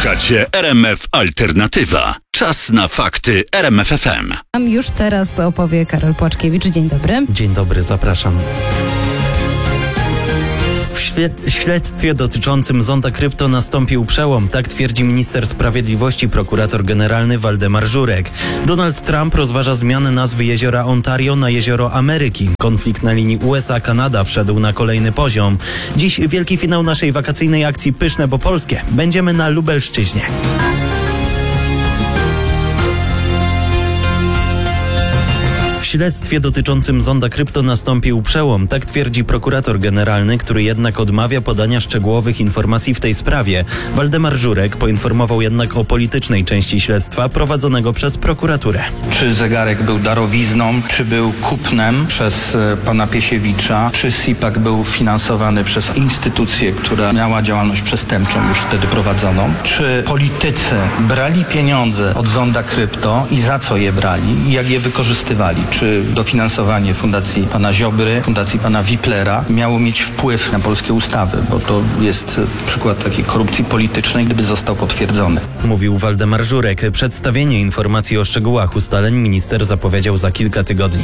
Słuchacie RMF Alternatywa. Czas na fakty RMF FM. Już teraz opowie Karol Płaczkiewicz. Dzień dobry. Dzień dobry, zapraszam. W śledztwie dotyczącym zonda krypto nastąpił przełom, tak twierdzi minister sprawiedliwości, prokurator generalny Waldemar Żurek. Donald Trump rozważa zmianę nazwy jeziora Ontario na jezioro Ameryki. Konflikt na linii USA-Kanada wszedł na kolejny poziom. Dziś wielki finał naszej wakacyjnej akcji Pyszne, bo polskie. Będziemy na Lubelszczyźnie. W śledztwie dotyczącym zonda krypto nastąpił przełom, tak twierdzi prokurator generalny, który jednak odmawia podania szczegółowych informacji w tej sprawie. Waldemar Żurek poinformował jednak o politycznej części śledztwa prowadzonego przez prokuraturę. Czy zegarek był darowizną, czy był kupnem przez pana Piesiewicza, czy SIPAK był finansowany przez instytucję, która miała działalność przestępczą już wtedy prowadzoną, czy politycy brali pieniądze od zonda krypto i za co je brali i jak je wykorzystywali. Czy dofinansowanie fundacji pana Ziobry, fundacji pana Wiplera miało mieć wpływ na polskie ustawy, bo to jest przykład takiej korupcji politycznej, gdyby został potwierdzony. Mówił Waldemar Żurek. Przedstawienie informacji o szczegółach ustaleń minister zapowiedział za kilka tygodni.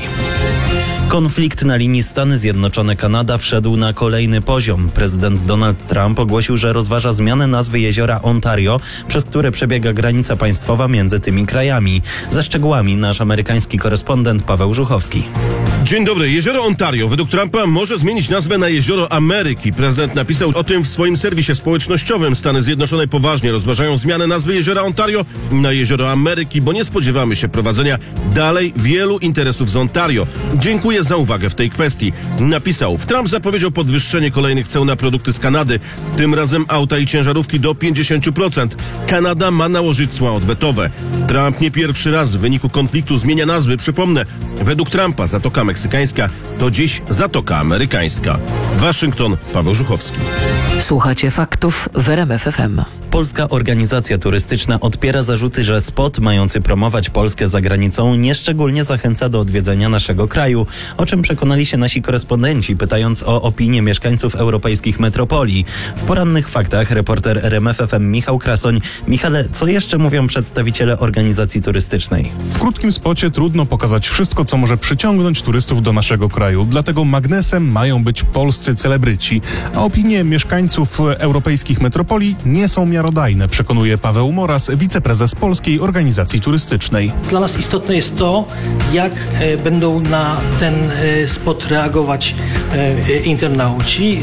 Konflikt na linii Stany Zjednoczone-Kanada wszedł na kolejny poziom. Prezydent Donald Trump ogłosił, że rozważa zmianę nazwy jeziora Ontario, przez które przebiega granica państwowa między tymi krajami. Ze szczegółami nasz amerykański korespondent Paweł Żuchowski. Dzień dobry. Jezioro Ontario według Trumpa może zmienić nazwę na jezioro Ameryki. Prezydent napisał o tym w swoim serwisie społecznościowym. Stany Zjednoczone poważnie rozważają zmianę nazwy jeziora Ontario na jezioro Ameryki, bo nie spodziewamy się prowadzenia dalej wielu interesów z Ontario. Dziękuję za uwagę w tej kwestii. Napisał. Trump zapowiedział podwyższenie kolejnych ceł na produkty z Kanady. Tym razem auta i ciężarówki do 50%. Kanada ma nałożyć cła odwetowe. Trump nie pierwszy raz w wyniku konfliktu zmienia nazwy. Przypomnę, według Trumpa Zatoka Meksykańska to dziś Zatoka Amerykańska. Waszyngton, Paweł Żuchowski. Słuchacie faktów w RMF FM. Polska organizacja turystyczna odpiera zarzuty, że spot mający promować Polskę za granicą nieszczególnie zachęca do odwiedzenia naszego kraju, o czym przekonali się nasi korespondenci, pytając o opinię mieszkańców europejskich metropolii. W porannych faktach reporter RMF FM Michał Krasoń. Michale, co jeszcze mówią przedstawiciele organizacji turystycznej? W krótkim spocie trudno pokazać wszystko, co może przyciągnąć turystów do naszego kraju. Dlatego magnesem mają być polscy celebryci, a opinie mieszkańców europejskich metropolii nie są miarodajne, przekonuje Paweł Moras, wiceprezes Polskiej Organizacji Turystycznej. Dla nas istotne jest to, jak będą na ten spot reagować internauci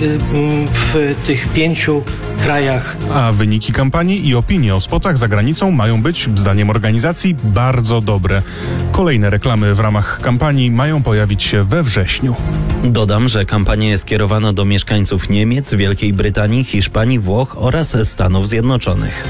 w tych 5 krajach. A wyniki kampanii i opinie o spotach za granicą mają być, zdaniem organizacji, bardzo dobre. Kolejne reklamy w ramach kampanii mają pojawić się we wrześniu. Dodam, że kampania jest kierowana do mieszkańców Niemiec, Wielkiej Brytanii, Hiszpanii, Włoch oraz Stanów Zjednoczonych.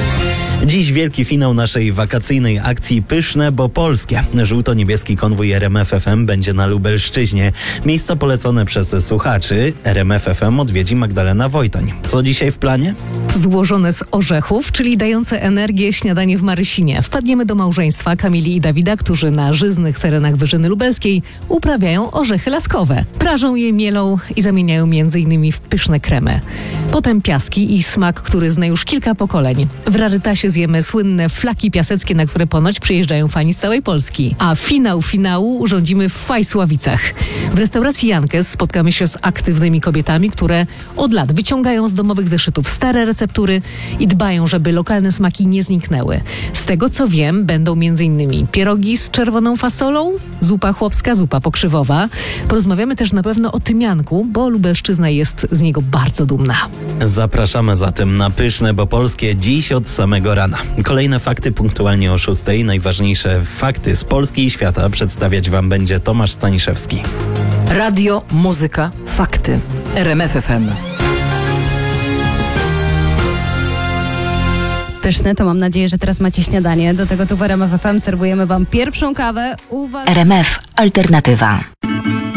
Dziś wielki finał naszej wakacyjnej akcji Pyszne, bo polskie. Żółto-niebieski konwój RMF FM będzie na Lubelszczyźnie. Miejsca polecone przez słuchaczy RMF FM odwiedzi Magdalena Wojtoń. Co dzisiaj w planie? Złożone z orzechów, czyli dające energię śniadanie w Marysinie. Wpadniemy do małżeństwa Kamili i Dawida, którzy na żyznych terenach Wyżyny Lubelskiej uprawiają orzechy laskowe. Prażą je, mielą i zamieniają m.in. w pyszne kremy. Potem piaski i smak, który zna już kilka pokoleń. W rarytasie zjemy słynne flaki piaseckie, na które ponoć przyjeżdżają fani z całej Polski. A finał finału urządzimy w Fajsławicach. W restauracji Jankes spotkamy się z aktywnymi kobietami, które od lat wyciągają z domowych zeszytów stare receptury i dbają, żeby lokalne smaki nie zniknęły. Z tego co wiem, będą m.in. pierogi z czerwoną fasolą, zupa chłopska, zupa pokrzywowa. Porozmawiamy też na pewno o tymianku, bo Lubelszczyzna jest z niego bardzo dumna. Zapraszamy zatem na Pyszne, bo polskie dziś od samego rana. Kolejne fakty punktualnie o 6:00. Najważniejsze fakty z Polski i świata przedstawiać Wam będzie Tomasz Staniszewski. Radio, muzyka, fakty. RMF FM. Pyszne, to mam nadzieję, że teraz macie śniadanie. Do tego tu w RMF FM serwujemy Wam pierwszą kawę. RMF Alternatywa.